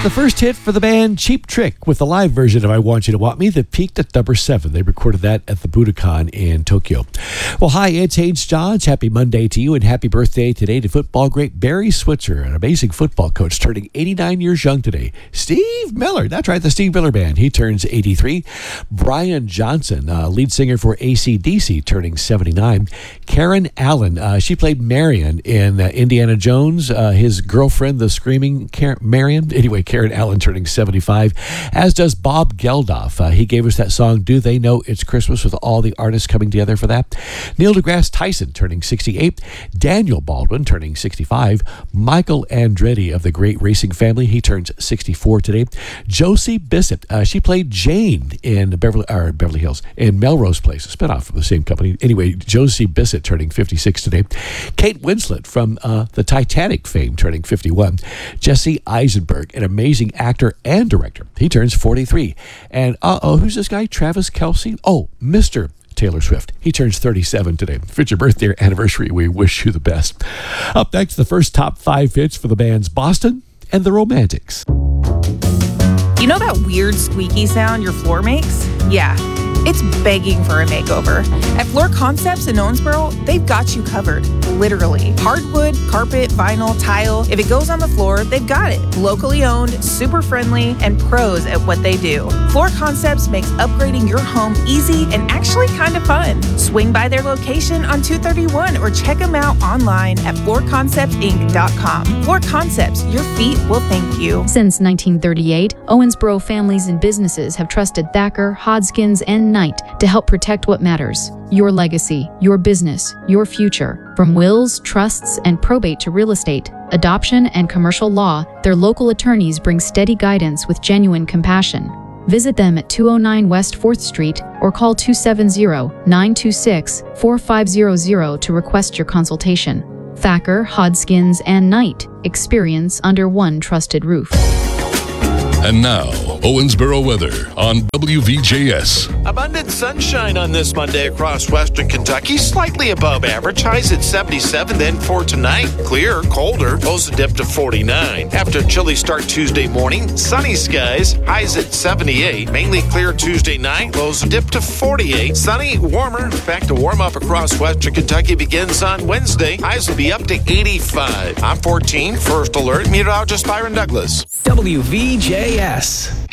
The first hit for the band Cheap Trick with the live version of I Want You to Want Me that peaked at number 7. They recorded that at the Budokan in Tokyo. Well, hi, it's Hayes Johns. Happy Monday to you and happy birthday today to football great Barry Switzer, an amazing football coach turning 89 years young today. Steve Miller, that's right, the Steve Miller Band. He turns 83. Brian Johnson, lead singer for AC/DC, turning 79. Karen Allen, she played Marion in Indiana Jones. His girlfriend, the screaming Marion. Anyway, Karen Allen turning 75, as does Bob Geldof. He gave us that song, Do They Know It's Christmas, with all the artists coming together for that. Neil deGrasse Tyson turning 68. Daniel Baldwin turning 65. Michael Andretti of the Great Racing Family, he turns 64 today. Josie Bissett, she played Jane in Beverly Hills, in Melrose Place, a spinoff from the same company. Anyway, Josie Bissett turning 56 today. Kate Winslet from the Titanic fame turning 51. Jesse Eisenberg, an amazing actor and director. He turns 43. And who's this guy? Travis Kelce? Oh, Mr. Taylor Swift. He turns 37 today. If it's your birthday or anniversary, we wish you the best. Up next, the first top 5 hits for the bands Boston and the Romantics. You know that weird squeaky sound your floor makes? Yeah, it's begging for a makeover. At Floor Concepts in Owensboro, they've got you covered, literally. Hardwood, carpet, vinyl, tile, if it goes on the floor, they've got it. Locally owned, super friendly, and pros at what they do. Floor Concepts makes upgrading your home easy and actually kind of fun. Swing by their location on 231 or check them out online at floorconceptsinc.com. Floor Concepts, your feet will thank you. Since 1938, Owensboro families and businesses have trusted Thacker, Hodgkins, and Knight to help protect what matters: your legacy, your business, your future. From wills, trusts, and probate to real estate, adoption, and commercial law, their local attorneys bring steady guidance with genuine compassion. Visit them at 209 West 4th Street or call 270-926-4500 to request your consultation. Thacker, Hodgkins, and Knight. Experience under one trusted roof. And now, Owensboro weather on WVJS. Abundant sunshine on this Monday across western Kentucky, slightly above average. Highs at 77, then for tonight, clear, colder, lows a dip to 49. After a chilly start Tuesday morning, sunny skies, highs at 78, mainly clear Tuesday night, lows a dip to 48. Sunny, warmer, back to warm up across western Kentucky begins on Wednesday. Highs will be up to 85. I'm 14, First Alert, meteorologist Byron Douglas. WVJS.